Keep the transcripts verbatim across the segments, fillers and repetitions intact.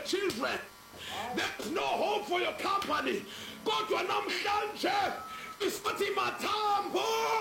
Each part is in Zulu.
children. There's no hope for your company. Kodwa namhlanje isithi mathambo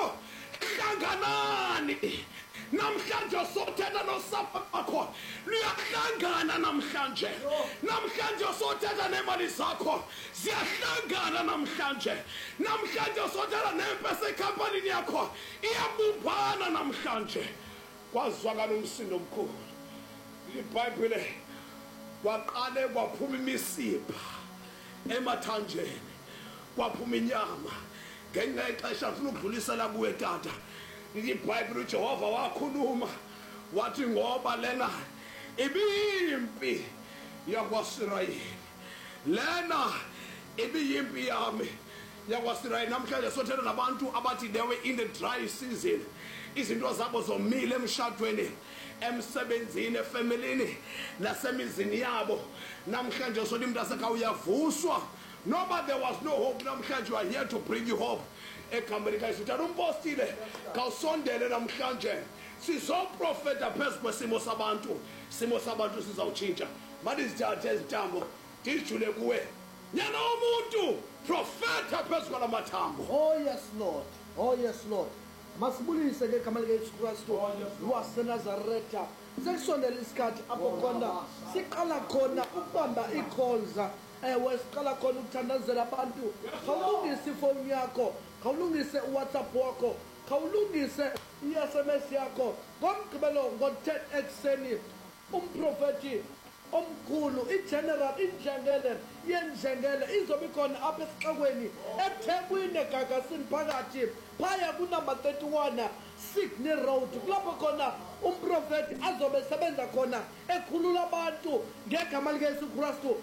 hlanganani. Namhlanje sothetha nosapho lwakho luyahlangana namhlanje. Namhlanje sothetha nemali zakho ziyahlangana namhlanje. Namhlanje sothetha nempesa ecompany yakho iyabumbana namhlanje. Kwazwakala umsindo omkhulu. IBhayibheli waqale kwaphuma imisipha emathanjeni, kwaphuma inyama. Ngenxa yexesha ufuna ukudlulisela kuwe tata. IBhayibheli uJehova wakhuluma wathi ngoba lena ibiyimpi yakwaSirayeli, lena ibiyimpi yami yakwaSirayeli. Namhlanje sothetha nabantu abathi they were in the dry season. Izinto zabo zomile emshadweni, emsebenzini, efamilini, nasemizini yabo. Namhlanje sothi umuntu asekha uyavuswa. Noma there was no hope, namhlanje you are here to bring you hope. Ekamberika isithatha umpostile kawusondele namhlanje sizoprofeta phezu kwesimo sabantu. Simo sabantu sizawutshintsha. Manje izithathe izitambo dijule kuwe. Nyana umuntu profeta phezu kwalamathambo. Oh yes Lord. Oh yes Lord. Masibulise ke igama likaYesu Kristu waseNazaretha. Sekusondela isikhathi apho khona siqala khona ukubamba i-calls. Ewe siqala khona ukuthandazela abantu. Khawulungise ifoni yakho, khawulungise uWhatsApp wakho, khawulungise i-S M S yakho. Ngomgqibelo ngo-ten ekseni umprofeti omkhulu igeneral injengele yenjengele izobe khona apha esixekweni eThekwini eGagasini phakathi phaya kunumber thirty-one Sydney Road. Kulapho khona umprofeti azobe sebenza khona ekhulula abantu ngegama likaYesu Kristu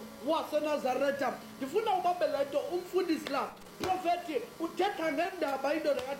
waseNazaretha. Ndifuna ubambe lento umfundisi la profeti uthetha ngendaba indoda